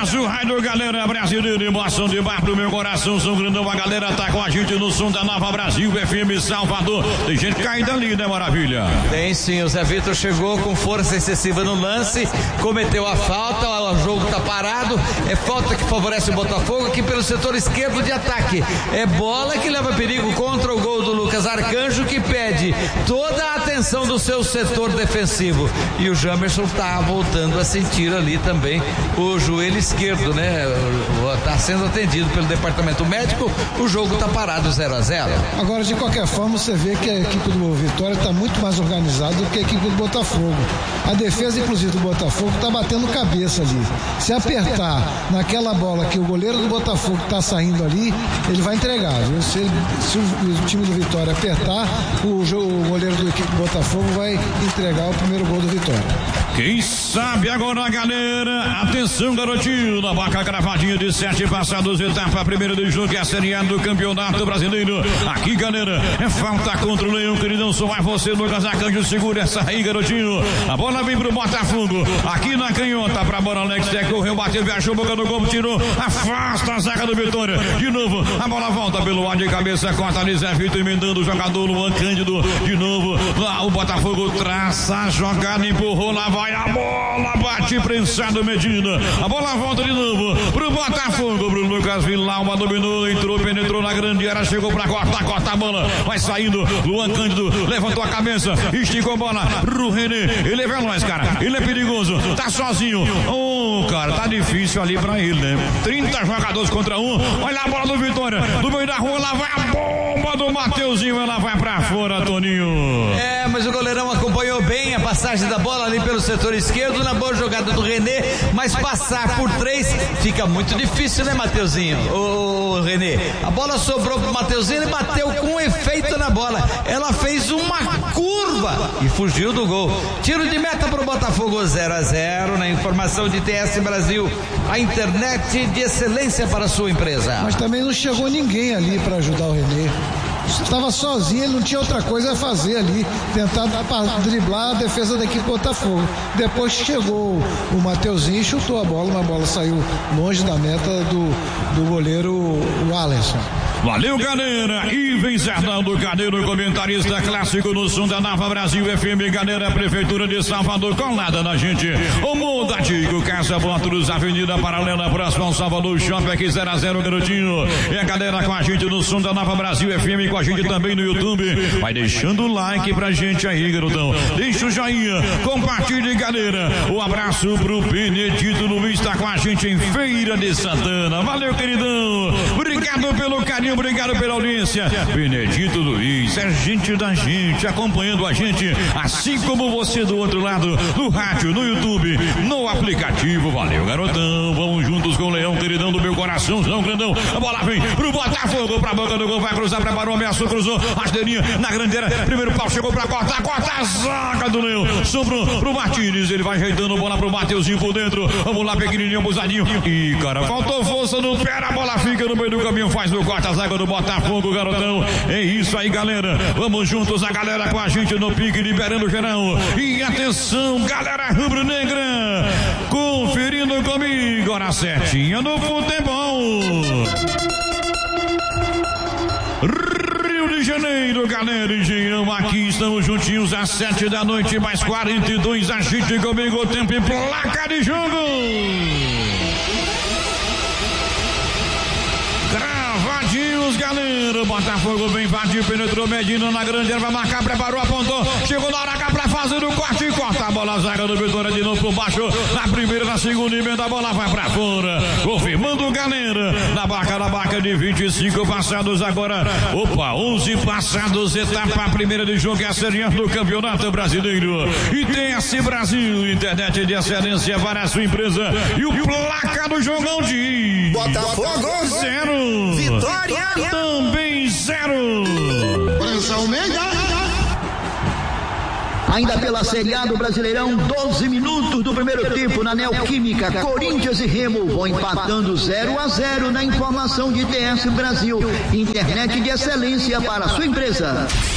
abraço, Rádio Galera Brasileira, emoção de bar pro meu coração, São Grandão, a galera tá com a gente no som da Nova Brasil, FM Salvador. Tem gente caída ali, né, Maravilha? Tem sim, o Zé Vitor chegou com força excessiva no lance, cometeu a falta, o jogo tá parado, é falta que favorece o Botafogo aqui pelo setor esquerdo de ataque. É bola que leva perigo contra o gol do Lucas Arcanjo, que pede toda a atenção do seu setor defensivo. E o Jamerson tá voltando a sentir ali também o joelho esquerdo, né? Tá sendo atendido pelo departamento médico, o jogo tá parado 0-0. Agora, de qualquer forma, você vê que a equipe do Vitória tá muito mais organizada do que a equipe do Botafogo. A defesa, inclusive, do Botafogo tá batendo cabeça ali. Se apertar naquela bola que o goleiro do Botafogo tá saindo ali, ele vai entregar, viu? Se o time do Vitória apertar, o goleiro do equipe do Botafogo vai entregar o primeiro gol do Vitória. Quem sabe agora, galera? Atenção, garotinho, na vaca cravadinha de 7 passados, etapa primeira do jogo, que é a Série A do Campeonato Brasileiro. Aqui, galera, é falta contra o Leão, queridão, só vai você, Lucas Arcanjo, segura essa aí, garotinho. A bola vem pro Botafogo, aqui na canhota, pra bola, Alex, correu, bateu, viajou, boca no gol, tirou, afasta a zaga do Vitória. De novo, a bola volta pelo ar de cabeça, corta ali, Zé Vitor, emendando o jogador Luan Cândido, de novo, lá o Botafogo traça a jogada, empurrou, lá vai a bola, bate prensado Medina, a bola volta de novo pro Botafogo, pro Lucas Villalba, dominou, entrou, penetrou na grande área, chegou pra corta a bola, vai saindo, Luan Cândido levantou a cabeça, esticou a bola pro René, ele é veloz, cara, ele é perigoso, tá sozinho, cara, tá difícil ali pra ele, né? 30 jogadores contra um, olha a bola do Vitória, do meio da rua, lá vai a bomba do Mateuzinho, ela vai pra fora, Toninho. Mas o goleirão acompanhou bem a passagem da bola ali pelo setor esquerdo, na boa jogada do René, mas passar por 3 fica muito difícil, né, Mateuzinho? Ô, René, a bola sobrou pro Mateuzinho e bateu com efeito na bola, ela fez uma curva e fugiu do gol. Tiro de meta pro Botafogo, 0-0, na informação de TS Brasil, a internet de excelência para a sua empresa. Mas também não chegou ninguém ali para ajudar o René. Estava sozinho, ele não tinha outra coisa a fazer ali, tentar driblar a defesa da equipe Botafogo. Depois chegou o Mateuzinho e chutou a bola, mas a bola saiu longe da meta do goleiro Alisson. Valeu, galera, e vem Zernaldo Carneiro, comentarista clássico no som da Nova Brasil FM, galera, Prefeitura de Salvador, colada na gente, o Mundo Antigo, Casa Botos, Avenida Paralela, próximo ao Salvador Shopping, aqui 0-0, garotinho, e a galera com a gente no som da Nova Brasil FM, com a gente também no YouTube, vai deixando o like pra gente aí, garotão, deixa o joinha, compartilhe, galera, um abraço pro Benedito Luiz, tá com a gente em Feira de Santana, valeu, queridão, obrigado pelo carinho, obrigado pela audiência. Benedito Luiz, é gente da gente, acompanhando a gente, assim como você do outro lado, no rádio, no YouTube, no aplicativo. Valeu, garotão. Vamos juntos com o Leão, queridão do meu coração, São Grandão. A bola vem pro Botafogo, pra boca do gol, vai cruzar, preparou, ameaçou, cruzou, rasteirinha na grande área, primeiro pau, chegou pra corta a zaga do Leão, sobrou pro Martínez, ele vai ajeitando a bola pro Mateuzinho por dentro. Vamos lá, pequenininho, abusadinho. Ih, cara, faltou força no pé, a bola fica no meio do caminho, faz o corte, a zaga do Botafogo, garotão. É isso aí, galera. Vamos juntos, a galera com a gente no pique, liberando geral. E atenção, galera rubro-negra, conferindo comigo, hora certinha no futebol. Rio de Janeiro, galera, Engenhão, aqui estamos juntinhos às 7 da noite, mais 42, agite comigo o tempo e placa de jogo. Gravadinhos, galera, Botafogo bem invadiu, penetrou Medina na grande área, vai marcar, preparou, apontou, chegou na hora H pra fazer o corte e corta a bola, a zaga do Vitória de novo por baixo, na primeira, na segunda emenda, a bola vai pra fora, confirmando, galera, na barca de 25 passados agora, 11 passados, etapa primeira de jogo, é a Série A do Campeonato Brasileiro, e tem esse Brasil, internet de excelência para a sua empresa, e o placa do jogão de Botafogo 0, Vitória também 0. Ainda pela Série A do Brasileirão, 12 minutos do primeiro tempo na Neoquímica, Corinthians e Remo vão empatando 0-0 na informação de TS Brasil, internet de excelência para a sua empresa.